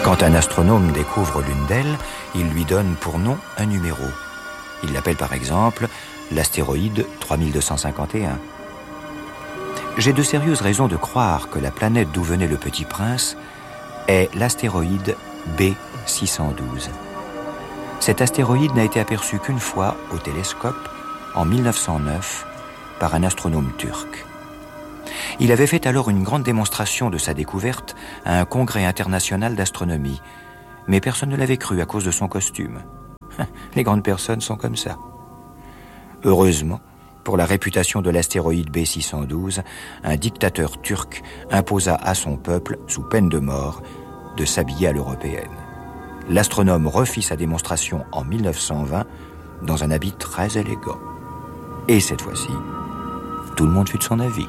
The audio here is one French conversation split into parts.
Quand un astronome découvre l'une d'elles, il lui donne pour nom un numéro. Il l'appelle par exemple l'astéroïde 3251. J'ai de sérieuses raisons de croire que la planète d'où venait le Petit Prince est l'astéroïde B612. Cet astéroïde n'a été aperçu qu'une fois au télescope, en 1909, par un astronome turc. Il avait fait alors une grande démonstration de sa découverte à un congrès international d'astronomie, mais personne ne l'avait cru à cause de son costume. Les grandes personnes sont comme ça. Heureusement, pour la réputation de l'astéroïde B612, un dictateur turc imposa à son peuple, sous peine de mort, de s'habiller à l'européenne. L'astronome refit sa démonstration en 1920 dans un habit très élégant. Et cette fois-ci, tout le monde fut de son avis.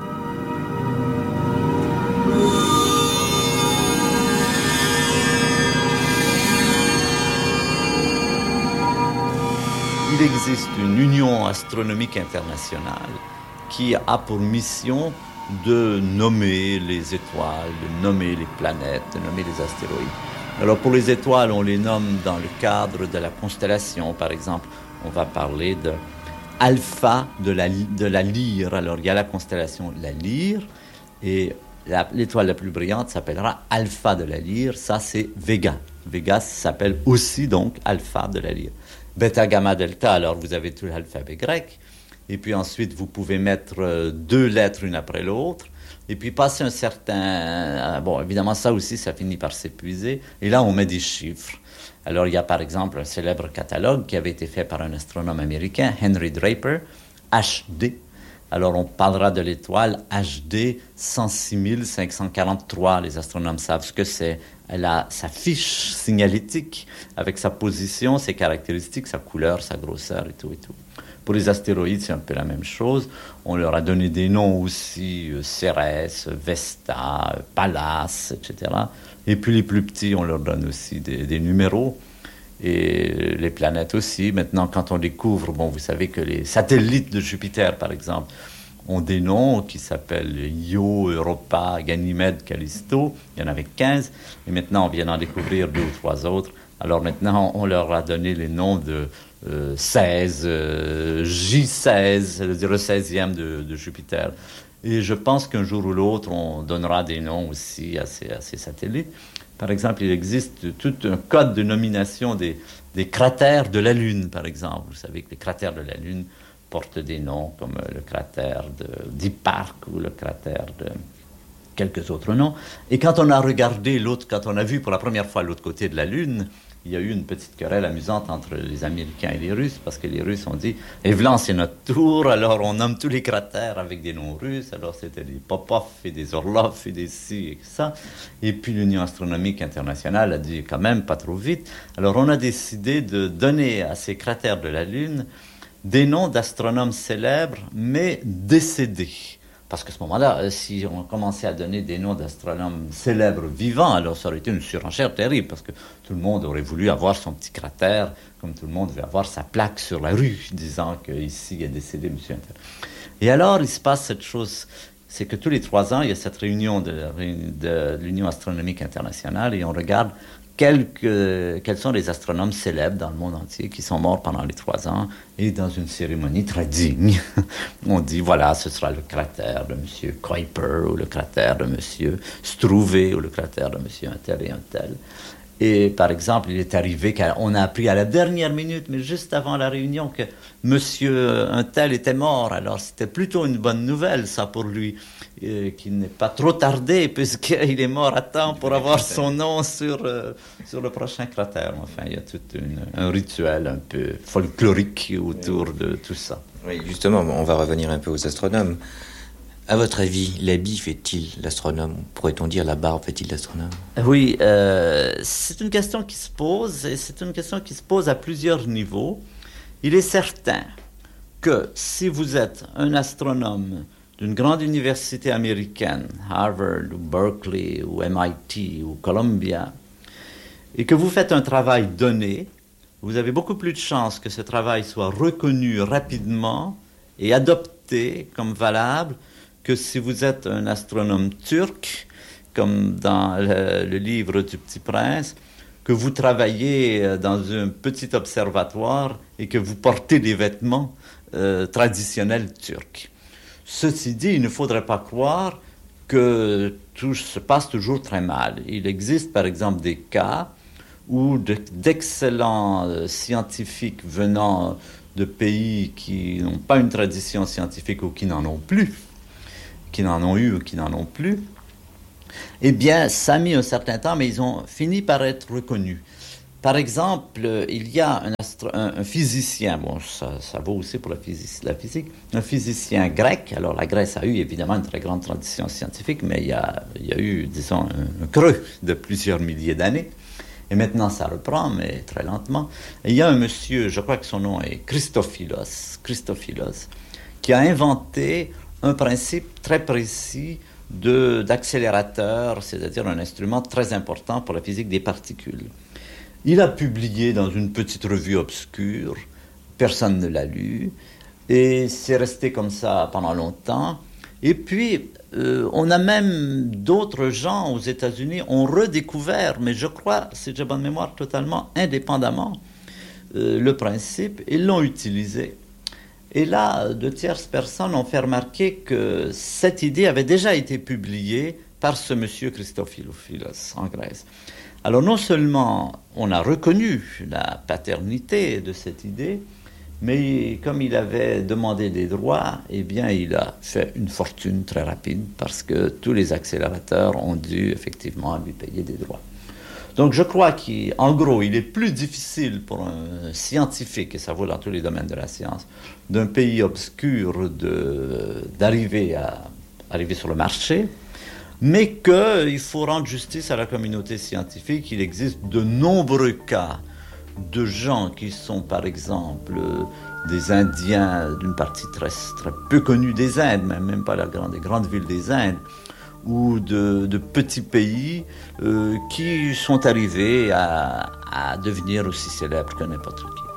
Il existe une union astronomique internationale qui a pour mission de nommer les étoiles, de nommer les planètes, de nommer les astéroïdes. Alors pour les étoiles, on les nomme dans le cadre de la constellation. Par exemple, on va parler de Alpha de la Lyre. Alors il y a la constellation la Lyre et l'étoile la plus brillante s'appellera Alpha de la Lyre. Ça c'est Vega. Vega s'appelle aussi donc Alpha de la Lyre. Beta, gamma, delta, alors vous avez tout l'alphabet grec. Et puis ensuite, vous pouvez mettre deux lettres une après l'autre. Et puis passer un certain... Bon, évidemment, ça aussi, ça finit par s'épuiser. Et là, on met des chiffres. Alors, il y a par exemple un célèbre catalogue qui avait été fait par un astronome américain, Henry Draper, HD. Alors, on parlera de l'étoile HD 106 543. Les astronomes savent ce que c'est. Elle a sa fiche signalétique avec sa position, ses caractéristiques, sa couleur, sa grosseur et tout et tout. Pour les astéroïdes, c'est un peu la même chose. On leur a donné des noms aussi, Cérès, Vesta, Pallas, etc. Et puis les plus petits, on leur donne aussi des numéros. Et les planètes aussi. Maintenant, quand on découvre, bon, vous savez que les satellites de Jupiter, par exemple, ont des noms qui s'appellent Io, Europa, Ganymède, Callisto. Il y en avait 15. Et maintenant, on vient d'en découvrir 2 ou 3 autres. Alors maintenant, on leur a donné les noms de 16, J16, c'est-à-dire le 16e de Jupiter. Et je pense qu'un jour ou l'autre, on donnera des noms aussi à ces satellites. Par exemple, il existe tout un code de nomination des cratères de la Lune, par exemple. Vous savez que les cratères de la Lune portent des noms comme le cratère d'Hipparque ou le cratère de quelques autres noms. Et quand on a regardé quand on a vu pour la première fois l'autre côté de la Lune, il y a eu une petite querelle amusante entre les Américains et les Russes, parce que les Russes ont dit « Et voilà, c'est notre tour, alors on nomme tous les cratères avec des noms russes. » Alors c'était des Popov et des Orlov et des ci et ça. Et puis l'Union astronomique internationale a dit quand même pas trop vite. Alors on a décidé de donner à ces cratères de la Lune des noms d'astronomes célèbres, mais décédés. Parce qu'à ce moment-là, si on commençait à donner des noms d'astronomes célèbres vivants, alors ça aurait été une surenchère terrible, parce que tout le monde aurait voulu avoir son petit cratère, comme tout le monde veut avoir sa plaque sur la rue, disant qu'ici est décédé monsieur Inter. Et alors, il se passe cette chose, c'est que tous les 3 ans, il y a cette réunion de l'Union astronomique internationale, et on regarde quels sont les astronomes célèbres dans le monde entier qui sont morts pendant les 3 ans, et dans une cérémonie très digne, on dit, voilà, ce sera le cratère de M. Kuiper, ou le cratère de M. Struve, ou le cratère de M. un tel et un tel. Et par exemple, il est arrivé qu'on a appris à la dernière minute, mais juste avant la réunion, que M. un tel était mort. Alors c'était plutôt une bonne nouvelle, ça, pour lui, qu'il n'ait pas trop tardé, puisqu'il est mort à temps pour avoir son nom sur le prochain cratère. Enfin, il y a tout un rituel un peu folklorique autour de tout ça. Oui, justement, on va revenir un peu aux astronomes. À votre avis, l'habit fait-il l'astronome? Pourrait-on dire la barbe fait-il l'astronome? Oui, c'est une question qui se pose, et c'est une question qui se pose à plusieurs niveaux. Il est certain que si vous êtes un astronome d'une grande université américaine, Harvard ou Berkeley ou MIT ou Columbia, et que vous faites un travail donné, vous avez beaucoup plus de chances que ce travail soit reconnu rapidement et adopté comme valable que si vous êtes un astronome turc, comme dans le livre du Petit Prince, que vous travaillez dans un petit observatoire et que vous portez des vêtements traditionnels turcs. Ceci dit, il ne faudrait pas croire que tout se passe toujours très mal. Il existe par exemple des cas où d'excellents scientifiques venant de pays qui n'ont pas une tradition scientifique ou qui n'en ont plus, qui n'en ont eu ou qui n'en ont plus, eh bien, ça a mis un certain temps, mais ils ont fini par être reconnus. Par exemple, il y a un physicien, bon, ça vaut aussi pour la physique, un physicien grec. Alors, la Grèce a eu évidemment une très grande tradition scientifique, mais il y a eu, disons, un creux de plusieurs milliers d'années. Et maintenant, ça reprend, mais très lentement. Et il y a un monsieur, je crois que son nom est Christophilos, qui a inventé un principe très précis d'accélérateur, c'est-à-dire un instrument très important pour la physique des particules. Il a publié dans une petite revue obscure, personne ne l'a lu, et c'est resté comme ça pendant longtemps. Et puis, on a même d'autres gens aux États-Unis ont redécouvert, mais je crois, si j'ai bonne mémoire, totalement indépendamment, le principe, et l'ont utilisé. Et là, de tierces personnes ont fait remarquer que cette idée avait déjà été publiée par ce monsieur Christophilos en Grèce. Alors non seulement on a reconnu la paternité de cette idée, mais comme il avait demandé des droits, eh bien il a fait une fortune très rapide parce que tous les accélérateurs ont dû effectivement lui payer des droits. Donc je crois qu'en gros, il est plus difficile pour un scientifique, et ça vaut dans tous les domaines de la science, d'un pays obscur d'arriver sur le marché, mais qu'il faut rendre justice à la communauté scientifique. Il existe de nombreux cas de gens qui sont, par exemple, des Indiens d'une partie très, très peu connue des Indes, même pas des grandes villes des Indes, ou de petits pays qui sont arrivés à devenir aussi célèbres que n'importe qui.